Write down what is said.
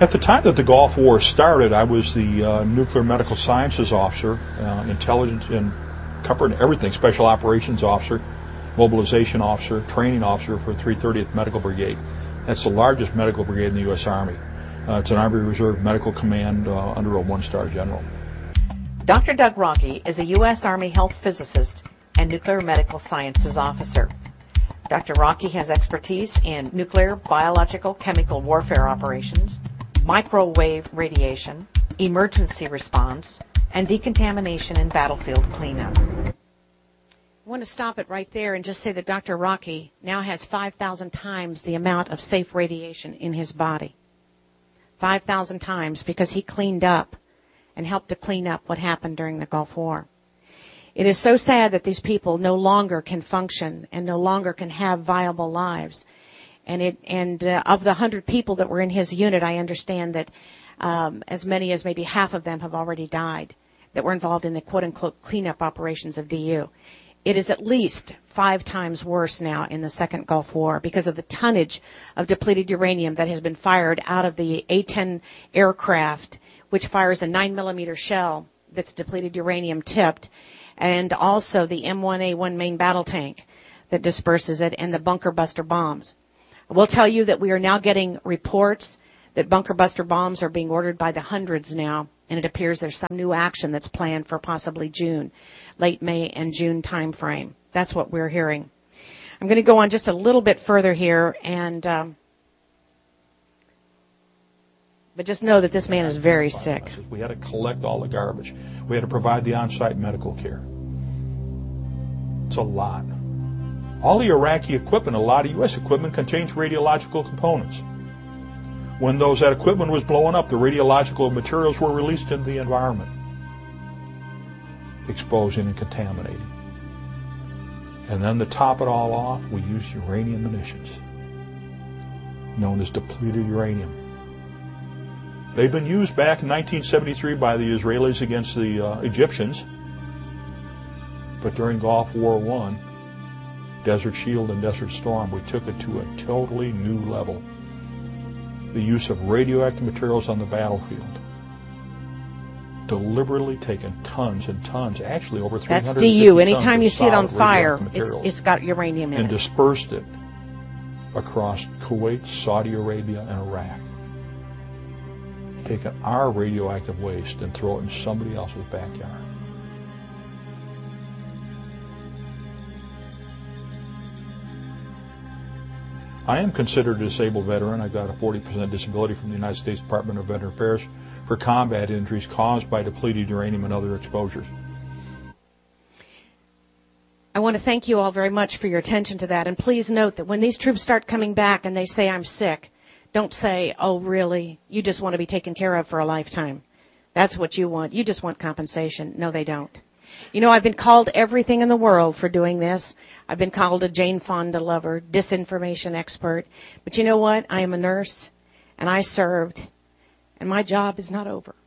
At the time that the Gulf War started, I was the nuclear medical sciences officer, intelligence and covering everything, special operations officer, mobilization officer, training officer for 330th Medical Brigade. That's the largest medical brigade in the U.S. Army. It's an Army Reserve Medical Command under a one-star general. Dr. Doug Rockey is a U.S. Army health physicist and nuclear medical sciences officer. Dr. Rockey has expertise in nuclear, biological, chemical warfare operations, microwave radiation, emergency response, and decontamination and battlefield cleanup. I want to stop it right there and just say that Dr. Rockey now has 5,000 times the amount of safe radiation in his body. 5,000 times because he cleaned up and helped to clean up what happened during the Gulf War. It is so sad that these people no longer can function and no longer can have viable lives. And of the 100 people that were in his unit, I understand that as many as maybe half of them have already died that were involved in the quote-unquote cleanup operations of DU. It is at least 5 times worse now in the second Gulf War because of the tonnage of depleted uranium that has been fired out of the A-10 aircraft, which fires a 9mm shell that's depleted uranium tipped, and also the M1A1 main battle tank that disperses it, and the bunker buster bombs. I will tell you that we are now getting reports that bunker buster bombs are being ordered by the hundreds now, and it appears there's some new action that's planned for possibly June, late May and June time frame. That's what we're hearing. I'm going to go on just a little bit further here, but just know that this man is very sick. We had to collect all the garbage. We had to provide the on-site medical care. It's a lot. All the Iraqi equipment, a lot of U.S. equipment, contains radiological components. When that equipment was blowing up, the radiological materials were released into the environment, exposing and contaminating. And then to top it all off, we used uranium munitions, known as depleted uranium. They've been used back in 1973 by the Israelis against the Egyptians. But during Gulf War I, Desert Shield and Desert Storm, we took it to a totally new level. The use of radioactive materials on the battlefield. Deliberately taken tons and tons, actually over 350 That's DU. Anytime you tons see it on fire, materials, it's got uranium in it. And dispersed it across Kuwait, Saudi Arabia, and Iraq. Taking our radioactive waste and throw it in somebody else's backyard. I am considered a disabled veteran. I got a 40% disability from the United States Department of Veteran Affairs for combat injuries caused by depleted uranium and other exposures. I want to thank you all very much for your attention to that. And please note that when these troops start coming back and they say, I'm sick, don't say, oh, really? You just want to be taken care of for a lifetime. That's what you want. You just want compensation. No, they don't. You know, I've been called everything in the world for doing this. I've been called a Jane Fonda lover, disinformation expert. But you know what? I am a nurse, and I served, and my job is not over.